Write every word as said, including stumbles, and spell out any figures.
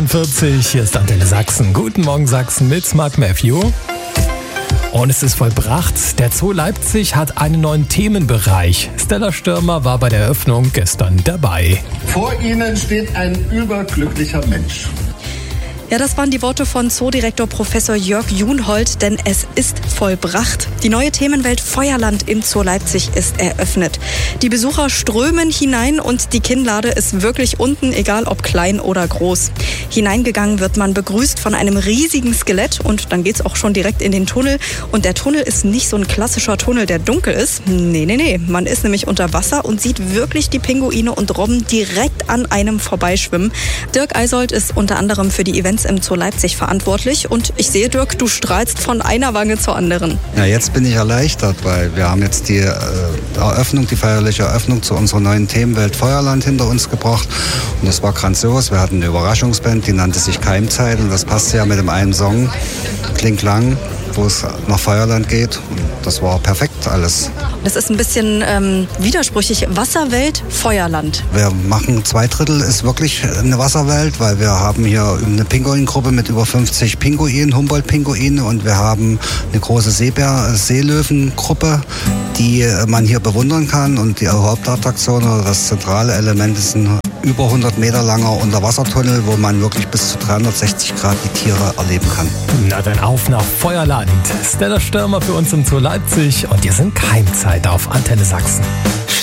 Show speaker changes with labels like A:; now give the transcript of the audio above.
A: vierzig, hier ist Antenne Sachsen. Guten Morgen Sachsen mit Mark Matthew. Und es ist vollbracht. Der Zoo Leipzig hat einen neuen Themenbereich. Stella Stürmer war bei der Eröffnung gestern dabei.
B: Vor Ihnen steht ein überglücklicher Mensch.
C: Ja, das waren die Worte von Zoodirektor Professor Jörg Junhold, denn es ist vollbracht. Die neue Themenwelt Feuerland im Zoo Leipzig ist eröffnet. Die Besucher strömen hinein und die Kinnlade ist wirklich unten, egal ob klein oder groß. Hineingegangen wird man begrüßt von einem riesigen Skelett und dann geht's auch schon direkt in den Tunnel. Und der Tunnel ist nicht so ein klassischer Tunnel, der dunkel ist. Nee, nee, nee. Man ist nämlich unter Wasser und sieht wirklich die Pinguine und Robben direkt an einem vorbeischwimmen. Dirk Eisold ist unter anderem für die Events im Zoo Leipzig verantwortlich und ich sehe, Dirk, du strahlst von einer Wange zur anderen.
D: Ja, jetzt bin ich erleichtert, weil wir haben jetzt die äh, Eröffnung, die feierliche Eröffnung zu unserer neuen Themenwelt Feuerland hinter uns gebracht und das war grandios. Wir hatten eine Überraschungsband, die nannte sich Keimzeit und das passte ja mit dem einen Song, Kling Klang, wo es nach Feuerland geht. Das war perfekt alles.
C: Das ist ein bisschen ähm, widersprüchlich. Wasserwelt, Feuerland.
D: Wir machen zwei Drittel ist wirklich eine Wasserwelt, weil wir haben hier eine Pinguingruppe mit über fünfzig Pinguinen, Humboldt-Pinguine und wir haben eine große Seebär, Seelöwengruppe, die man hier bewundern kann und die Hauptattraktion oder das zentrale Element ist ein über hundert Meter langer Unterwassertunnel, wo man wirklich bis zu dreihundertsechzig Grad die Tiere erleben kann.
A: Na dann auf nach Feuerland. Stella Stürmer für uns im Zoo Leipzig und wir sind Keimzeit auf Antenne Sachsen.